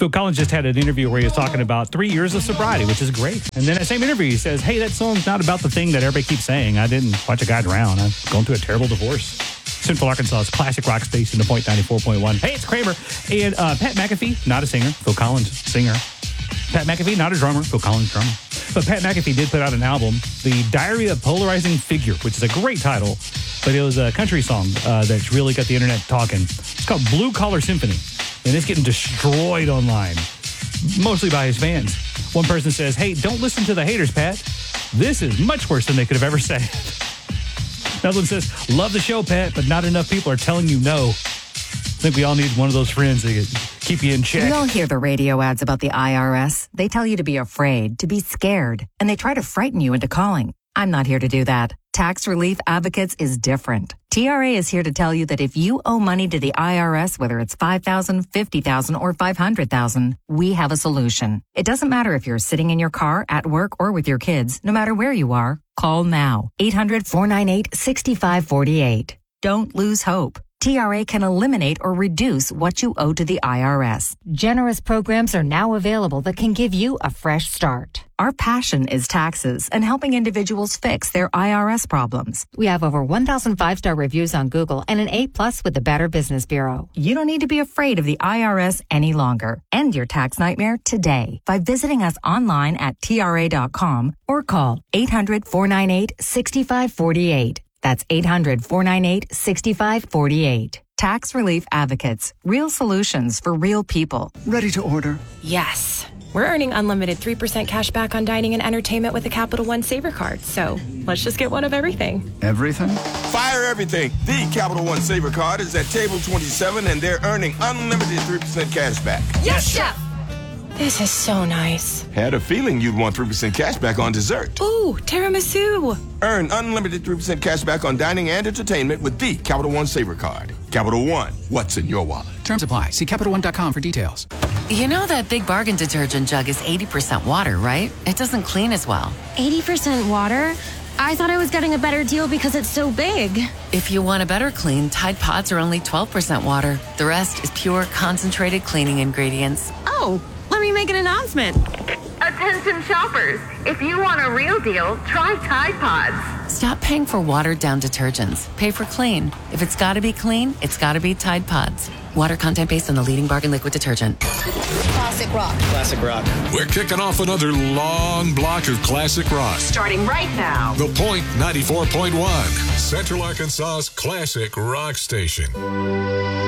Phil Collins just had an interview where he was talking about 3 years of sobriety, which is great. And then that same interview, he says, hey, that song's not about the thing that everybody keeps saying. I didn't watch a guy drown. I'm going through a terrible divorce. Central Arkansas's classic rock station, the Point 94.1. Hey, it's Kramer. And Pat McAfee, not a singer. Phil Collins, singer. Pat McAfee, not a drummer. Phil Collins, drummer. But Pat McAfee did put out an album, The Diary of Polarizing Figure, which is a great title. But it was a country song that's really got the internet talking. It's called Blue Collar Symphony. And it's getting destroyed online, mostly by his fans. One person says, hey, don't listen to the haters, Pat. This is much worse than they could have ever said. Another one says, love the show, Pat, but not enough people are telling you no. I think we all need one of those friends that keep you in check. We all hear the radio ads about the IRS. They tell you to be afraid, to be scared, and they try to frighten you into calling. I'm not here to do that. Tax Relief Advocates is different. TRA is here to tell you that if you owe money to the IRS, whether it's $5,000, $50,000, or $500,000, we have a solution. It doesn't matter if you're sitting in your car, at work, or with your kids. No matter where you are, call now. 800-498-6548. Don't lose hope. TRA can eliminate or reduce what you owe to the IRS. Generous programs are now available that can give you a fresh start. Our passion is taxes and helping individuals fix their IRS problems. We have over 1,000 5-star reviews on Google and an A+ with the Better Business Bureau. You don't need to be afraid of the IRS any longer. End your tax nightmare today by visiting us online at TRA.com or call 800-498-6548. That's 800-498-6548. Tax Relief Advocates. Real solutions for real people. Ready to order? Yes. We're earning unlimited 3% cash back on dining and entertainment with a Capital One Saver card. So let's just get one of everything. Everything? Fire everything. The Capital One Saver card is at table 27 and they're earning unlimited 3% cash back. Yes, Chef! This is so nice. Had a feeling you'd want 3% cash back on dessert. Ooh, tiramisu. Earn unlimited 3% cash back on dining and entertainment with the Capital One Saver card. Capital One, what's in your wallet? Terms apply. See CapitalOne.com for details. You know that Big Bargain detergent jug is 80% water, right? It doesn't clean as well. 80% water? I thought I was getting a better deal because it's so big. If you want a better clean, Tide Pods are only 12% water. The rest is pure, concentrated cleaning ingredients. Oh, let me make an announcement. Attention shoppers, if you want a real deal, try Tide Pods. Stop paying for watered-down detergents. Pay for clean. If it's got to be clean, it's got to be Tide Pods. Water content based on the leading bargain liquid detergent. Classic rock. Classic rock. We're kicking off another long block of classic rock. Starting right now. The Point 94.1, Central Arkansas's classic rock station.